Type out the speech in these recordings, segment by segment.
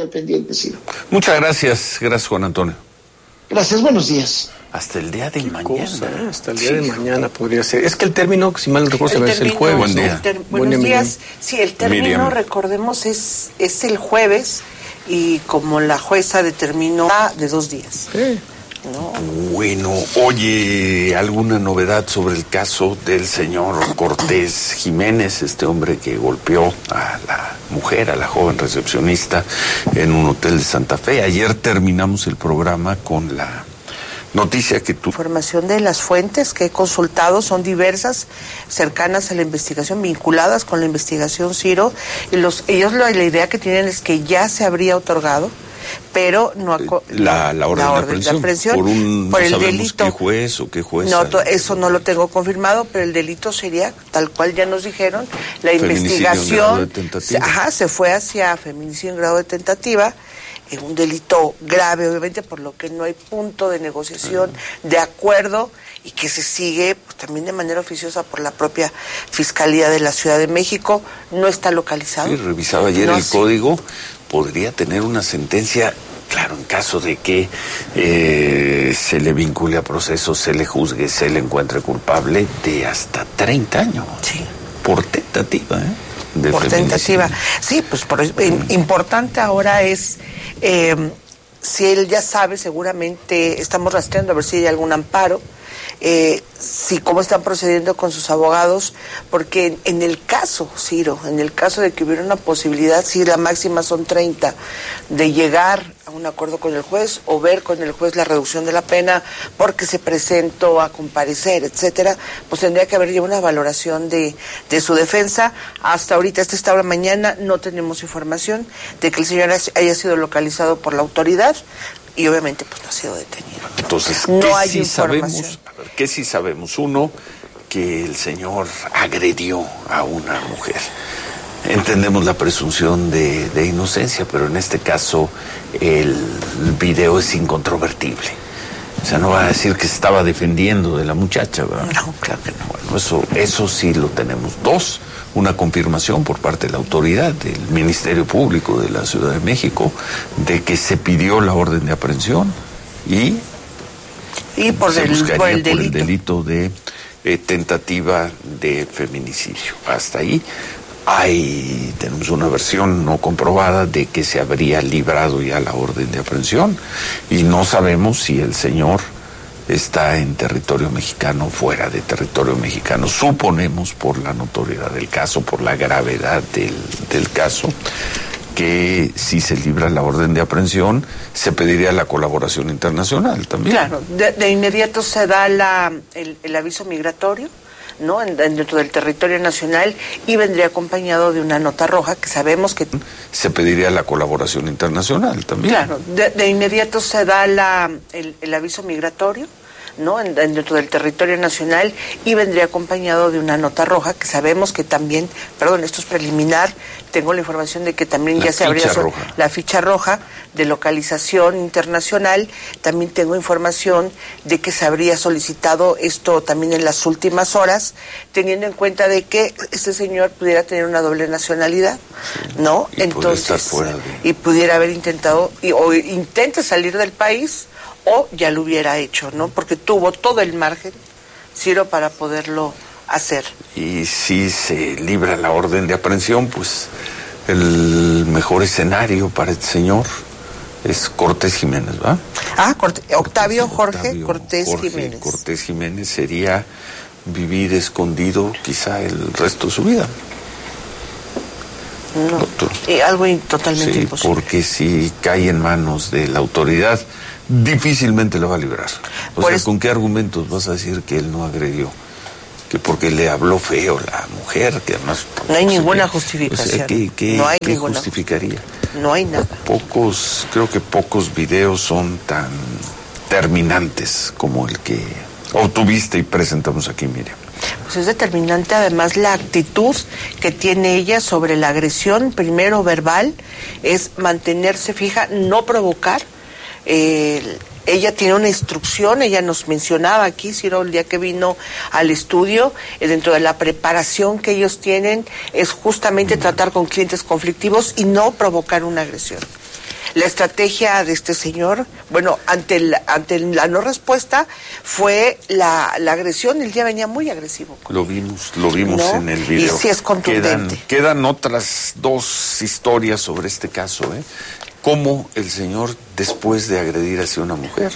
al pendiente, Ciro. Muchas gracias, Juan Antonio. Gracias, buenos días. Hasta el día de mañana. Cosa, ¿eh? Hasta el día de mañana podría ser. Es que el término, si mal no recuerdo, es el jueves. Buen día. Buenos días. Sí, el término, Miriam, recordemos, es el jueves, y como la jueza determinó, de 2 días. Sí. ¿No? Bueno, oye, ¿alguna novedad sobre el caso del señor Cortés Jiménez, este hombre que golpeó a la mujer, a la joven recepcionista, en un hotel de Santa Fe? Ayer terminamos el programa con la noticia que tú... Información de las fuentes que he consultado son diversas, cercanas a la investigación, vinculadas con la investigación, Ciro, y ellos la idea que tienen es que ya se habría otorgado, pero no la orden de aprehensión por el delito. ¿Qué juez o qué jueza? No, eso no lo tengo confirmado, pero el delito sería, tal cual ya nos dijeron, la investigación se fue hacia feminicidio en grado de tentativa, un delito grave, obviamente, por lo que no hay punto de negociación, de acuerdo, y que se sigue pues, también de manera oficiosa por la propia Fiscalía de la Ciudad de México. No está localizado. Sí, revisaba ayer el código. Podría tener una sentencia, claro, en caso de que se le vincule a procesos, se le juzgue, se le encuentre culpable, de hasta 30 años. Sí. Por tentativa, por tentativa. Sí, pues importante ahora es, si él ya sabe, seguramente estamos rastreando a ver si hay algún amparo, si cómo están procediendo con sus abogados, porque en el caso, Ciro, en el caso de que hubiera una posibilidad, si la máxima son 30, de llegar a un acuerdo con el juez o ver con el juez la reducción de la pena porque se presentó a comparecer, etcétera, pues tendría que haber ya una valoración de su defensa. Hasta ahorita, hasta esta hora mañana, no tenemos información de que el señor haya sido localizado por la autoridad y obviamente pues no ha sido detenido. Entonces, no hay sí información. Sabemos? A ver, ¿qué sí sabemos? Uno, que el señor agredió a una mujer. Entendemos la presunción de inocencia, pero en este caso el video es incontrovertible. O sea, no va a decir que se estaba defendiendo de la muchacha, ¿verdad? No, claro que no. Bueno, eso sí lo tenemos. 2, una confirmación por parte de la autoridad, del Ministerio Público de la Ciudad de México, de que se pidió la orden de aprehensión y por el delito de tentativa de feminicidio. Hasta ahí tenemos una versión no comprobada de que se habría librado ya la orden de aprehensión y no sabemos si el señor está en territorio mexicano o fuera de territorio mexicano. Suponemos, por la notoriedad del caso, por la gravedad del caso, que si se libra la orden de aprehensión, se pediría la colaboración internacional también. Claro, de inmediato se da el aviso migratorio, ¿no? Dentro del territorio nacional, y vendría acompañado de una nota roja que sabemos que... Se pediría la colaboración internacional también. Claro, de inmediato se da el aviso migratorio, ¿no? Dentro del territorio nacional, y vendría acompañado de una nota roja que sabemos que también, esto es preliminar, tengo la información de que también ya se habría la ficha roja de localización internacional. También tengo información de que se habría solicitado esto también en las últimas horas, teniendo en cuenta de que este señor pudiera tener una doble nacionalidad, ¿no? Y entonces y pudiera haber intentado o intente salir del país, o ya lo hubiera hecho, ¿no? Porque tuvo todo el margen, Ciro, para poderlo hacer. Y si se libra la orden de aprehensión, pues el mejor escenario para este señor es Cortés Jiménez, ¿va? Octavio Jorge Cortés Jiménez. Cortés Jiménez sería vivir escondido quizá el resto de su vida. No, doctor. Algo totalmente imposible. Porque si cae en manos de la autoridad, difícilmente lo va a librar. ¿Con qué argumentos vas a decir que él no agredió? Que porque le habló feo la mujer, que además... No hay ninguna justificación. O sea, ¿qué justificaría? No hay nada. Creo que pocos videos son tan terminantes como el que obtuviste y presentamos aquí, Miriam. Pues es determinante además la actitud que tiene ella sobre la agresión, primero verbal, es mantenerse fija, no provocar. Ella tiene una instrucción, ella nos mencionaba aquí, Ciro, el día que vino al estudio, dentro de la preparación que ellos tienen, es justamente tratar con clientes conflictivos y no provocar una agresión. La estrategia de este señor, bueno, ante la no respuesta fue la agresión. El día venía muy agresivo. Lo vimos ¿no? En el video. Y sí es contundente. Quedan otras 2 historias sobre este caso, ¿eh? Cómo el señor, después de agredir hacia una mujer,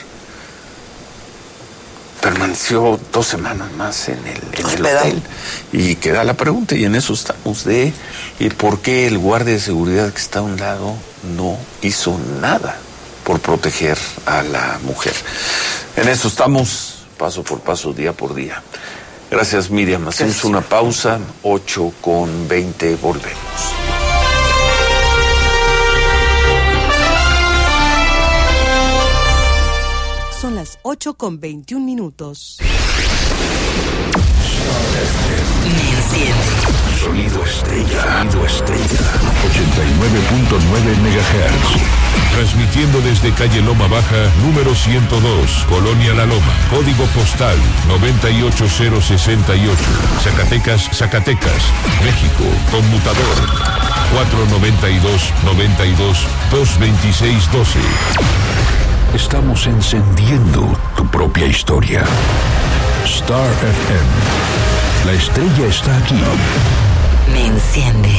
permaneció 2 semanas más en el hotel. Y queda la pregunta, y en eso estamos, de por qué el guardia de seguridad que está a un lado no hizo nada por proteger a la mujer. En eso estamos, paso por paso, día por día. Gracias, Miriam. Hacemos una pausa, 8:20, volvemos. Son las 8:21. Me enciende. Sonido estrella. 89.9 MHz. Transmitiendo desde calle Loma Baja, número 102, Colonia La Loma. Código postal 98068. Zacatecas, México. Conmutador 492-92-226-12. Estamos encendiendo tu propia historia. Star FM. La estrella está aquí. Me enciende.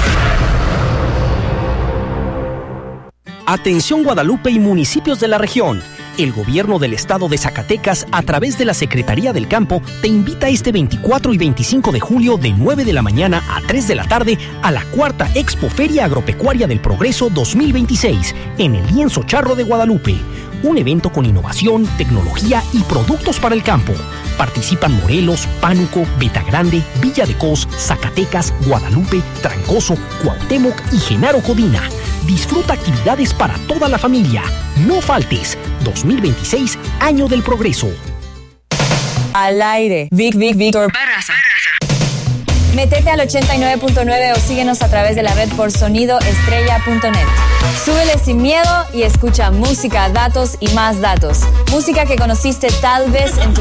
Atención Guadalupe y municipios de la región. El gobierno del estado de Zacatecas, a través de la Secretaría del Campo, te invita este 24 y 25 de julio de 9 de la mañana a 3 de la tarde a la 4ª Expoferia Agropecuaria del Progreso 2026 en el Lienzo Charro de Guadalupe. Un evento con innovación, tecnología y productos para el campo. Participan Morelos, Pánuco, Betagrande, Villa de Cos, Zacatecas, Guadalupe, Trancoso, Cuauhtémoc y Genaro Codina. Disfruta actividades para toda la familia. No faltes. 2026, Año del Progreso. Al aire. Víctor Barraza. Métete al 89.9 o síguenos a través de la red por sonidoestrella.net. Súbele sin miedo y escucha música, datos y más datos. Música que conociste tal vez en tu